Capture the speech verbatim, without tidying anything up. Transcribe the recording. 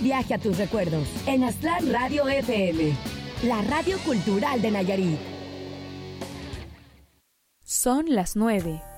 viaje a tus recuerdos en Aztlán Radio F M, la radio cultural de Nayarit. Son las nueve.